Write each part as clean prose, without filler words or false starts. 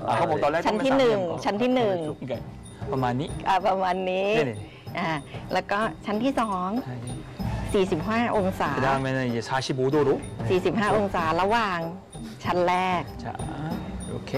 เขาบอกตอนแรกชั้นที่1ชั้นที่1 그러니까ประมาณนี้ประมาณนี้ 네네. แล้วก็ชั้นที่2 45 องศา 그다음에는 이제 45도로 45 องศาระหว่างชั้นแรก 자 이렇게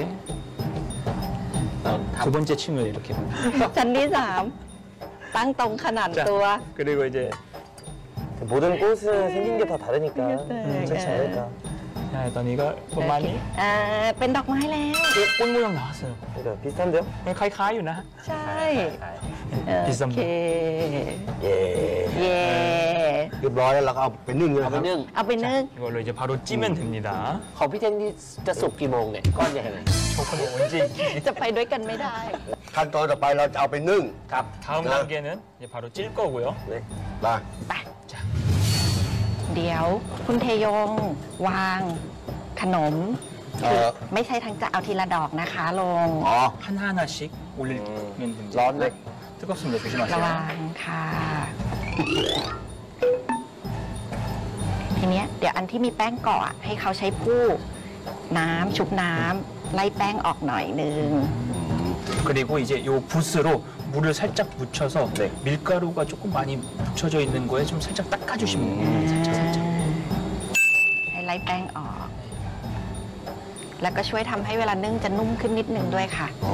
두 번째 층을 이렇게 ชั้นที่ 3 ตั้งตรงขนาดตัว 그리고 이제 모든 꽃은 생긴 게 다 다르니까 네. 괜찮지 않을까. 자 일단 이거 ประมาณนี้เป็นดอกไม้แล้ว 꽃 모양 나왔어요. 그러니까 비슷한데요? คล้ายๆอยู่นะใช่ 비슷한 โอเค 예. เย่เรียบร้อยแล้วเราก็เอาไปนึ่งเลยเอาคไปรับนึ่งเอาไปนึ่ง 이걸로 이제 바로 찌면 됩니다. ของพี่เท่งนี่จะสุกกี่โมงเนี่ยก้อนใหญ่ไหน 저거는 언제 익히 จะไปด้วยกันไม่ได้ขั้นตอนต่อไปเราจะเอาไปนึ่งครับ 다음 단계는 이제 바로 찔 거고요. 네. มาไปเดี๋ยวคุณเทยงวางขนม ไม่ใช่ทั้งจะเอาทีละดอกนะคะลงอ๋อ 하나하나씩 올리면 됩니다. 런 네. 뜨겁습니다. ระ 조심하세요. วังค่ะ ทีเนี้ยเดี๋ยวอันที่มีแป้งเกาะอะให้เขาใช้ผู้น้ำชุบน้ำไล่แป้งออกหน่อยนึง 그리고 이제 요 붓으로 물을 살짝 묻혀서 밀가루가 조금 많이 묻혀져 있는 거에 좀 살짝 닦아주시면 돼요. 살짝. ให้ไล่แป้งออก แล้วก็ช่วยทำให้เวลานึ่งจะนุ่มขึ้นนิดนึงด้วยค่ะ